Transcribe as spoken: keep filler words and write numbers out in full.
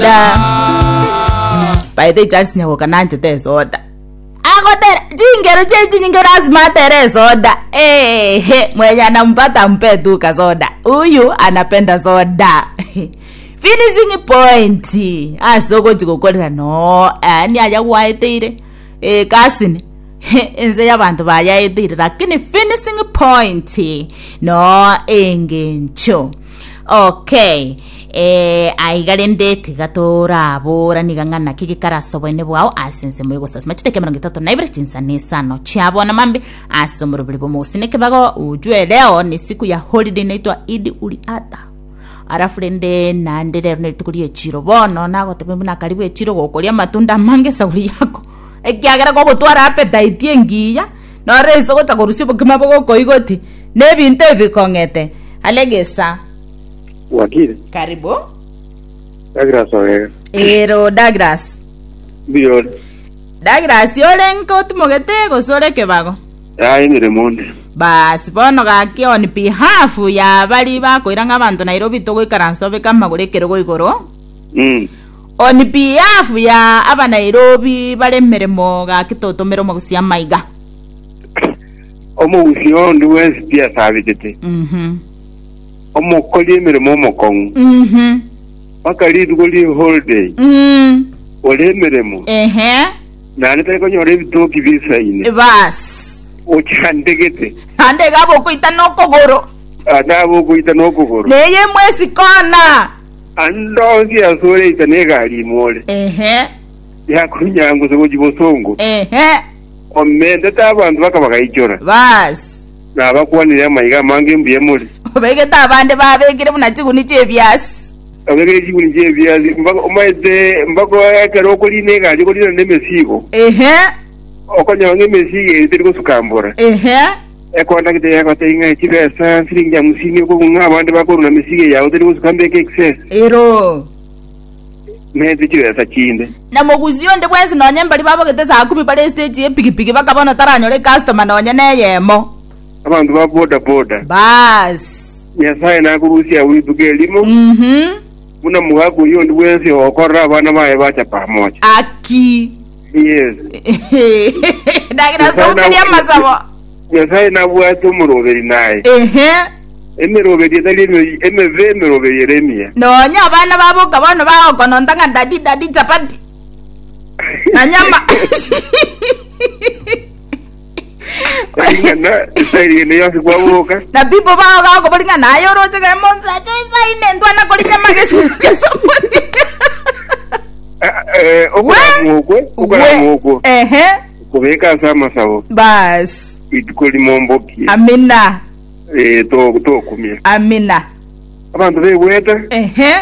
By the chance ne wokanante te soda. Akotere jingero cheji nyingero lazima tere soda. Eh, he, mwenye anampata mpe tu ka soda. Huyu anapenda soda. Finishing point. Asoko tikokolera no. Ani aja kuwaitire. Eh, kasini. Enze yabantu bayaitire lakini finishing point no engencho. Okay. Eh aigalende tigatora bora nigangana kikikaraso bwene bwao asense muyo gosasa machiteke mirongo itatu na ibiri chinsani no chabona mambi asomoro buli bomusineke bago ujue leo ni siku ya holiday inaitwa Eid ul-Adha. Arafu rende na ndere netukulie chiro bono nago tepembe na karibu echiro gokolia matunda mange sauri yako ekiagera ko gutwara appetite ngiya no reso gota korusio bokima boko koigoti ne binte bikongete alegesa wakile karibu Douglas oye ero Douglas biyo Douglas yolenko tumogete gosore kebago ai ni remonde basi bono gaki on behalf ya bali bako iranga abantu Nairobi to goikaranso bekama gorekero goigoro mm on behalf ya aba Nairobi bale meremo gaki totomero mogusia maiga omo usio ndi wesi pia sabitete mhm omo koli meremo mokong mhm bakali dugoli holiday mhm ole meremo ehe na ne ko nyore bitoki visa ine bas o chandegete ande gabo kuita nokogoro ada bo kuita nokogoro neye mwesi kona ando ngia sore itanega limole ehe ya kunyango zo jibosongo ehe omende tabantu bakabagaichora bas na bakwanira maiga mange mbiye muri obege tabande babegire buna chiguni chebyasi obege chiguni chebyasi mbako omaide mbako yakero kuline gaje kulina nemesigo ehe okonya ngemesige tiri kusukambura ehe ekonda kite yakote inga chibesa siringa musini ko kunga abandi bakoruna mesige yawo tiri kusukambeke excess ero mede chibesa chinde na moguzio nde bwenzi nonye mbali babo geteza akubi pale stage ye pikipiki bakabona taranyore customer nonye neyemo abantu ba boda boda bas nyasaye nakurusia wibuge limo mhm muna mugaku yo ndi bwenzi okora abana bae bacha pamoja aki yes dagira sombe ya mazabo nyasaye na bwatu muroberi naye ehe emeroberi dalimo emeve emeroberi yeremia nonye abana babo kabano bawo konondanga dadi dadi chapati na nyama na sai ne yasi kwa boka na people bawo gawo kolinga nayo roje ga monza chisa ine ndwana kolinya magesi kesomoni eh okwe okwe okwe ehe kubeka sama sawo bas itukoli momboki amina eh to to kumia amina abantu bebweta ehe